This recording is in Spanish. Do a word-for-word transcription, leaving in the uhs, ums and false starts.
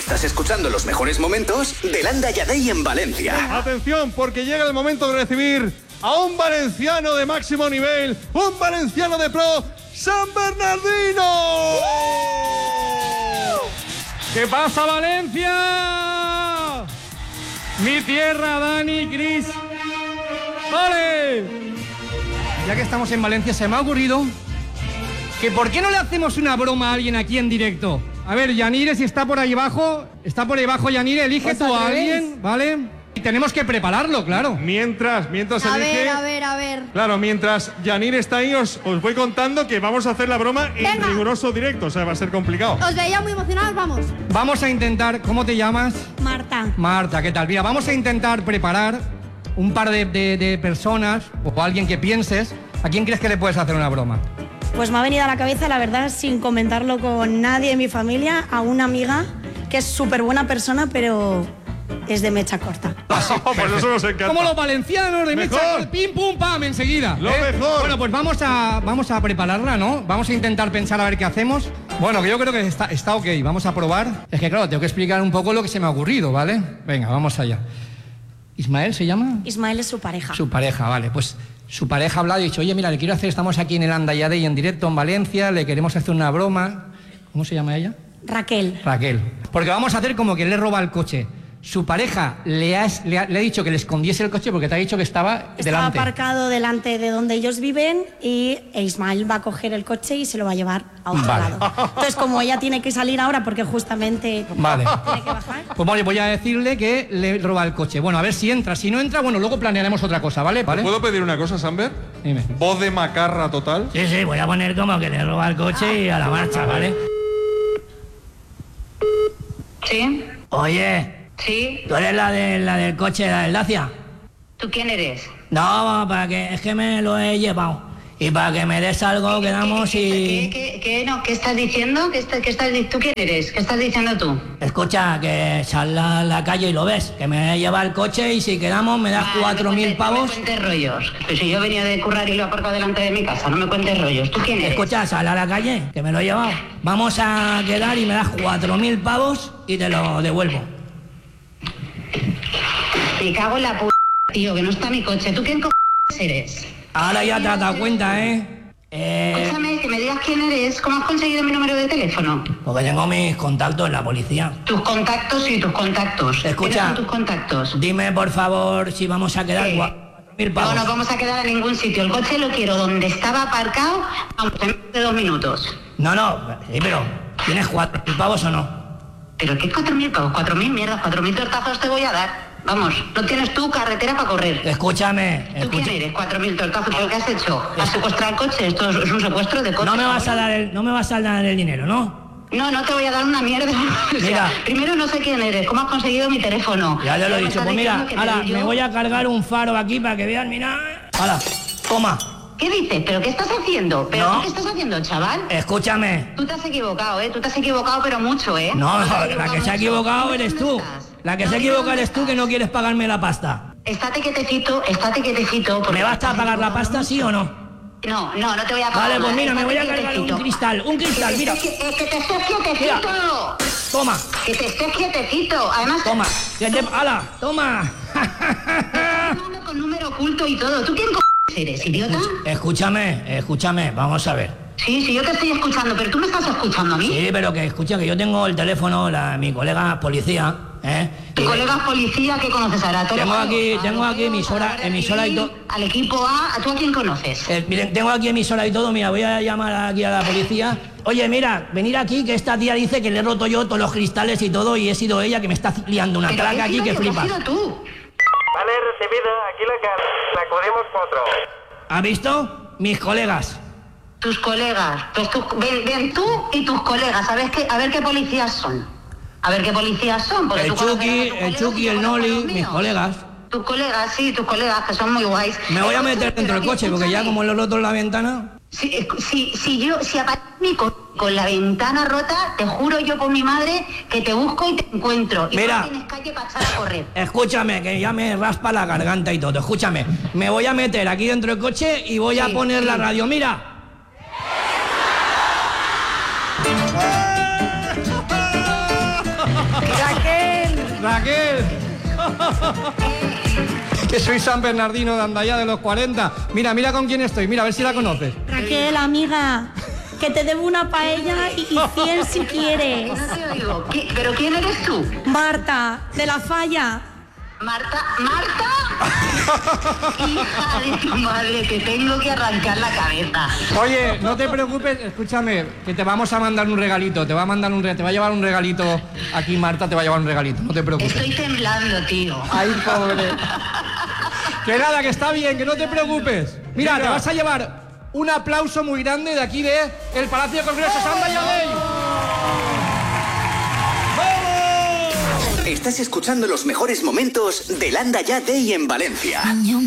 Estás escuchando los mejores momentos de Landa y Adey en Valencia. Atención, porque llega el momento de recibir a un valenciano de máximo nivel, un valenciano de pro, San Bernardino. ¿Qué pasa, Valencia? Mi tierra, Dani, Cris. ¡Vale! Ya que estamos en Valencia, se me ha ocurrido que ¿por qué no le hacemos una broma a alguien aquí en directo? A ver, Yanire, si está por ahí abajo, está por ahí abajo, Yanire, elige Pues tú a alguien, ¿vale? Y tenemos que prepararlo, claro. Mientras, mientras A elige... ver, a ver, a ver. Claro, mientras Yanir está ahí, os, os voy contando que vamos a hacer la broma en Venga. riguroso directo, o sea, va a ser complicado. Os veía muy emocionados, vamos. Vamos a intentar, ¿cómo te llamas? Marta. Marta, ¿qué tal? Mira, vamos a intentar preparar un par de, de- de personas o alguien que pienses. ¿A quién crees que le puedes hacer una broma? Pues me ha venido a la cabeza, la verdad, sin comentarlo con nadie de mi familia, a una amiga que es súper buena persona, pero es de mecha corta. Pues eso nos encanta. Como los valencianos de Mejor. mecha, pim, pum, pam, enseguida. Lo ¿eh? mejor. Bueno, pues vamos a, vamos a prepararla, ¿no? Vamos a intentar pensar a ver qué hacemos. Bueno, que yo creo que está, está ok, vamos a probar. Es que claro, tengo que explicar un poco lo que se me ha ocurrido, ¿vale? Venga, vamos allá. ¿Ismael se llama? Ismael es su pareja. Su pareja, vale, pues su pareja ha hablado y ha dicho, oye, mira, le quiero hacer, estamos aquí en el Landa y Adey en directo en Valencia, le queremos hacer una broma. ¿Cómo se llama ella? Raquel. Raquel. Porque vamos a hacer como que le roba el coche. Su pareja le ha, le ha, le ha dicho que le escondiese el coche porque te ha dicho que estaba, Estaba delante. aparcado delante de donde ellos viven y Ismael va a coger el coche y se lo va a llevar a otro Vale. lado. Entonces, como ella tiene que salir ahora porque justamente Vale. tiene que bajar. Pues vale, voy a decirle que le roba el coche. Bueno, a ver si entra. Si no entra, bueno, luego planearemos otra cosa, ¿vale? ¿Vale? ¿Puedo pedir una cosa, Samber? Dime. Voz de macarra total. Sí, sí, voy a poner como que le roba el coche y a la marcha, ¿vale? ¿Sí? Oye, ¿Sí? ¿tú eres la, de, la del coche, la del Dacia? ¿Tú quién eres? No, para que, es que me lo he llevado. Y para que me des algo, quedamos ¿Qué, y... qué, qué, no, ¿Qué estás diciendo? ¿Qué, está- qué estás, di- ¿Tú quién eres? ¿Qué estás diciendo tú? Escucha, que sal a la calle y lo ves, que me lleva el coche y si quedamos me das Ah, cuatro no me mil cuentes- pavos. No me cuentes rollos. Pues si yo he venido de currar y lo he aparcado delante de mi casa, no me cuentes rollos. ¿Tú quién eres? Escucha, sal a la calle, que me lo he llevado. Vamos a quedar y me das cuatro mil pavos y te lo devuelvo. Me cago en la p***, tío, que no está mi coche. ¿Tú quién co eres? Ahora ya te has dado cuenta, ¿eh? Eh, Escúchame, que me digas quién eres. ¿Cómo has conseguido mi número de teléfono? porque tengo mis contactos en la policía. Tus contactos y tus contactos. Escucha. ¿Quiénes son tus contactos? Dime, por favor, si vamos a quedar Sí. cuatro mil No, pavos. no vamos a quedar en ningún sitio. El coche lo quiero donde estaba aparcado, vamos, en menos de dos minutos. No, no, sí, pero ¿tienes cuatro mil pavos o no? ¿Pero qué cuatro mil pavos? ¿Cuatro mil mierdas? ¿Cuatro mil tortazos te voy a dar? Vamos, no tienes tú carretera para correr. Escúchame, ¿Tú quién escucha. eres? Cuatro mil tortazos. ¿Pero qué has hecho? ¿Has secuestrado el coche? Esto es es un secuestro de coche. No me vas a dar el, no me vas a dar el dinero, ¿no? No, no te voy a dar una mierda. O sea, Mira. primero no sé quién eres. ¿Cómo has conseguido mi teléfono? Ya te lo he Me dicho. estás Pues mira, diciendo que ahora te- yo- me voy a cargar un faro aquí para que vean, mira. Ahora, toma. ¿Qué dices? ¿Pero qué estás haciendo? ¿Pero No. tú qué estás haciendo, chaval? Escúchame. Tú te has equivocado, ¿eh? Tú te has equivocado, pero mucho, ¿eh? No, Tú te has la que se ha mucho. equivocado ¿Dónde eres tú. estás? La que No, se ha ¿dónde equivocado eres tú estás? que no quieres pagarme la pasta. Estate quietecito, estate quietecito. porque ¿Me vas a estás pagar la equivocado pasta, sí o no? No, no, no te voy a pagar. Vale, pues nada, mira, me estate voy a cargar quietecito. un cristal, un cristal, Que te mira. estés qui- eh, Que te estés quietecito. Toma, Que te estés quietecito. Además, toma. Que te... ¡Hala! ¡Toma! estás hablando con número oculto y todo. ¿Tú quién co eres, idiota? Escúchame, escúchame, vamos a ver. Sí, sí, yo te estoy escuchando, pero tú me estás escuchando a mí. Sí, pero que escucha que yo tengo el teléfono, la, mi colega policía, ¿eh? Tu Y- colega policía, ¿qué conoces ahora? ¿A todos Tengo los aquí- juegos? tengo ¿A aquí los emisora- juegos? ¿A la Guardia emisora y Civil? to- Al equipo A, ¿a tú a quién conoces? Eh, miren, tengo aquí emisora y todo, mira, voy a llamar aquí a la policía. Oye, mira, venir aquí que esta tía dice que le he roto yo todos los cristales y todo y he sido ella que me está liando una Pero traca ¿qué aquí has que sido yo? ¿Qué flipas. has sido tú? Vale, recibido. Aquí la cara. La acudimos cuatro. ¿Has visto? Mis colegas. Tus colegas. Pues tú, ven, ven tú y tus colegas. A ver qué, a ver qué policías son. A ver qué policías son. porque El tú conocerás Chucky, a tus el colegas Chucky, y yo el conozco a Noli, los mis míos. colegas. Tus colegas, sí, tus colegas, que son muy guays. Me voy a Escúchame, meter dentro del pero coche porque ya escúchame. como lo he roto en la ventana. Si, si, si yo, si aparece mi co- con la ventana rota, te juro yo por mi madre que te busco y te encuentro. Y Mira. no tienes calle para echar a correr. Escúchame, que ya me raspa la garganta y todo. Escúchame, me voy a meter aquí dentro del coche y voy a Sí, poner sí. la radio. Mira. Raquel. Raquel. Que soy San Bernardino de Andaya de los cuarenta. Mira, mira con quién estoy. Mira, a ver si la conoces. Raquel, amiga, que te debo una paella y, y cien si quieres. No te oigo. ¿Qué- ¿Pero quién eres tú? Marta, de la falla. Marta, Marta. Hija de tu madre, te tengo que arrancar la cabeza. Oye, no te preocupes, escúchame, que te vamos a mandar un regalito. Te va a mandar un re- te va a llevar un regalito. Aquí Marta te va a llevar un regalito. No te preocupes. Estoy temblando, tío. Ay, pobre. Que nada, que está bien, que no te preocupes. Mira, Mira. te vas a llevar un aplauso muy grande de aquí de el Palacio de Congresos Andaya Day. Estás escuchando los mejores momentos del Andaya Day en Valencia.